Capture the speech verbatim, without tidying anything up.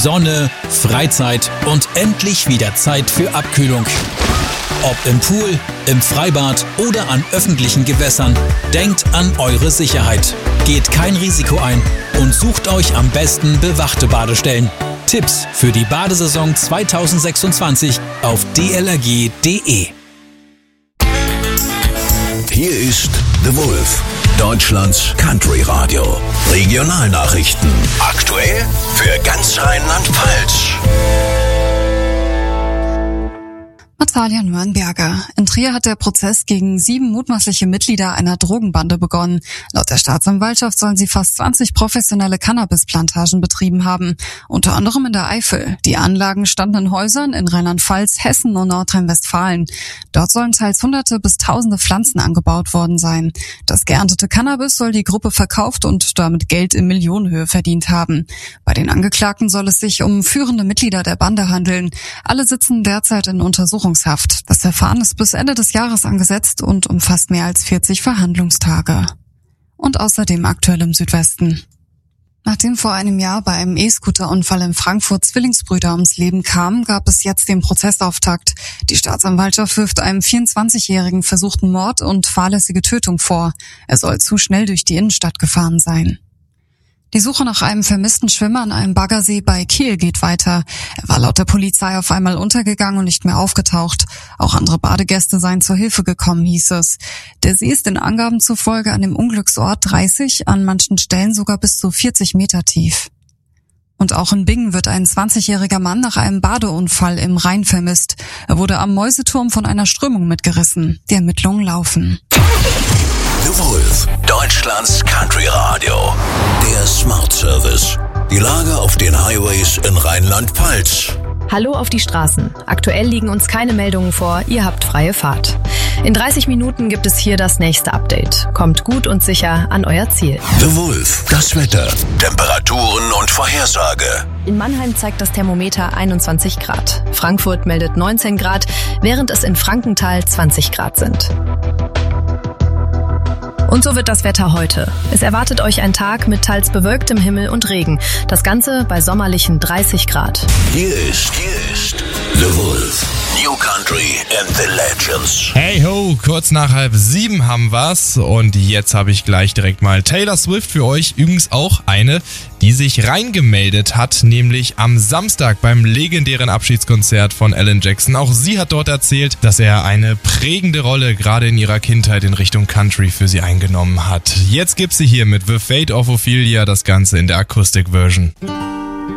Sonne, Freizeit und endlich wieder Zeit für Abkühlung. Ob im Pool, im Freibad oder an öffentlichen Gewässern, denkt an eure Sicherheit. Geht kein Risiko ein und sucht euch am besten bewachte Badestellen. Tipps für die Badesaison zweitausendsechsundzwanzig auf d l r g punkt d e. Hier ist The Wolf, Deutschlands Country Radio. Regionalnachrichten. Aktuell für ganz Rheinland-Pfalz. Natalia Nürnberger. In Trier hat der Prozess gegen sieben mutmaßliche Mitglieder einer Drogenbande begonnen. Laut der Staatsanwaltschaft sollen sie fast zwanzig professionelle Cannabisplantagen betrieben haben, unter anderem in der Eifel. Die Anlagen standen in Häusern in Rheinland-Pfalz, Hessen und Nordrhein-Westfalen. Dort sollen teils hunderte bis tausende Pflanzen angebaut worden sein. Das geerntete Cannabis soll die Gruppe verkauft und damit Geld in Millionenhöhe verdient haben. Bei den Angeklagten soll es sich um führende Mitglieder der Bande handeln. Alle sitzen derzeit in Untersuchungshaft. Das Verfahren ist bis Ende des Jahres angesetzt und umfasst mehr als vierzig Verhandlungstage. Und außerdem aktuell im Südwesten. Nachdem vor einem Jahr bei einem E-Scooter-Unfall in Frankfurt Zwillingsbrüder ums Leben kamen, gab es jetzt den Prozessauftakt. Die Staatsanwaltschaft wirft einem vierundzwanzigjährigen versuchten Mord und fahrlässige Tötung vor. Er soll zu schnell durch die Innenstadt gefahren sein. Die Suche nach einem vermissten Schwimmer an einem Baggersee bei Kiel geht weiter. Er war laut der Polizei auf einmal untergegangen und nicht mehr aufgetaucht. Auch andere Badegäste seien zur Hilfe gekommen, hieß es. Der See ist den Angaben zufolge an dem Unglücksort dreißig, an manchen Stellen sogar bis zu vierzig Meter tief. Und auch in Bingen wird ein zwanzigjähriger Mann nach einem Badeunfall im Rhein vermisst. Er wurde am Mäuseturm von einer Strömung mitgerissen. Die Ermittlungen laufen. The Wolf, Deutschlands Country Radio. Der Smart Service. Die Lage auf den Highways in Rheinland-Pfalz. Hallo auf die Straßen. Aktuell liegen uns keine Meldungen vor, ihr habt freie Fahrt. In dreißig Minuten gibt es hier das nächste Update. Kommt gut und sicher an euer Ziel. The Wolf, das Wetter, Temperaturen und Vorhersage. In Mannheim zeigt das Thermometer einundzwanzig Grad. Frankfurt meldet neunzehn Grad, während es in Frankenthal zwanzig Grad sind. Und so wird das Wetter heute. Es erwartet euch ein Tag mit teils bewölktem Himmel und Regen. Das Ganze bei sommerlichen dreißig Grad. Hier ist, hier ist The Wolf. New Country and the Legends. Hey ho, kurz nach halb sieben haben wir's. Und jetzt habe ich gleich direkt mal Taylor Swift für euch. Übrigens auch eine, die sich reingemeldet hat, nämlich am Samstag beim legendären Abschiedskonzert von Alan Jackson. Auch sie hat dort erzählt, dass er eine prägende Rolle gerade in ihrer Kindheit in Richtung Country für sie eingenommen hat. Jetzt gibt's sie hier mit The Fate of Ophelia, das Ganze in der Akustik-Version.